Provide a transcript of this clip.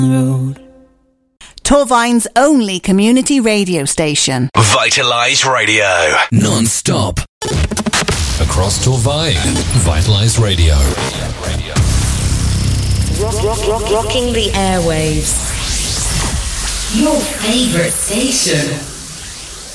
road. Torvine's only community radio station. Vitalise Radio. Non-stop. Across Torvine. Vitalise Radio. Rocking the airwaves. Your favourite station.